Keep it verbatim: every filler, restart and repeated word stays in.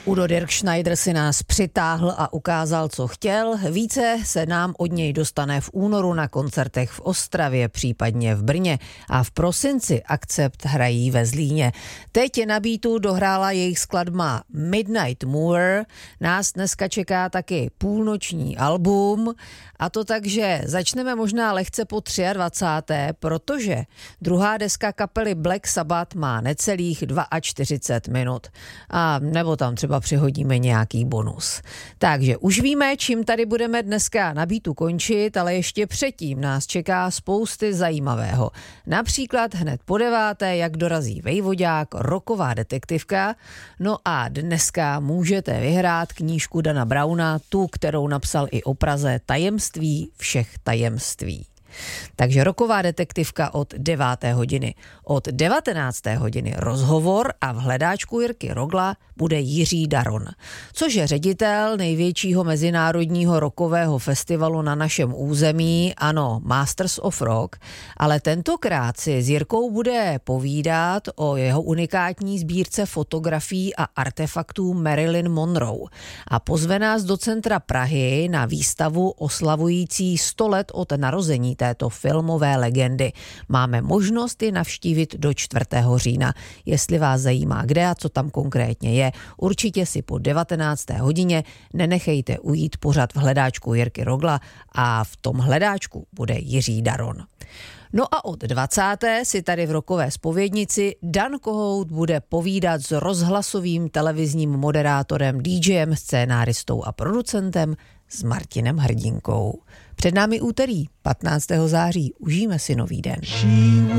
Udo Dirk Schneider si nás přitáhl a ukázal, co chtěl. Více se nám od něj dostane v únoru na koncertech v Ostravě, případně v Brně. A v prosinci Akcept hrají ve Zlíně. Teď na beatu dohrála jejich skladba Midnight Mover. Nás dneska čeká taky půlnoční album. A to tak, že začneme možná lehce po dvacáté třetí protože druhá deska kapely Black Sabbath má necelých čtyřicet dva minut. A nebo tam třeba přihodíme nějaký bonus. Takže už víme, čím tady budeme dneska na beatu končit, ale ještě předtím nás čeká spousty zajímavého. Například hned po deváté, jak dorazí vejvodák, rocková detektivka. No a dneska můžete vyhrát knížku Dana Browna, tu, kterou napsal i o Praze, Tajemství všech tajemství. Takže rocková detektivka od deváté hodiny. Od devatenácté hodiny rozhovor a v hledáčku Jirky Rogla bude Jiří Daron, což je ředitel největšího mezinárodního rockového festivalu na našem území, ano, Masters of Rock, ale tentokrát si s Jirkou bude povídat o jeho unikátní sbírce fotografií a artefaktů Marilyn Monroe a pozve nás do centra Prahy na výstavu oslavující sto let od narození této filmové legendy. Máme možnost ji navštívit do čtvrtého října. Jestli vás zajímá, kde a co tam konkrétně je, určitě si po devatenácté hodině nenechejte ujít pořad v hledáčku Jirky Rogla a v tom hledáčku bude Jiří Daron. No a od dvacáté si tady v rockové zpovědnici Dan Kohout bude povídat s rozhlasovým televizním moderátorem, DJem, scénáristou a producentem s Martinem Hrdinkou. Před námi úterý patnáctého září. Užijme si nový den.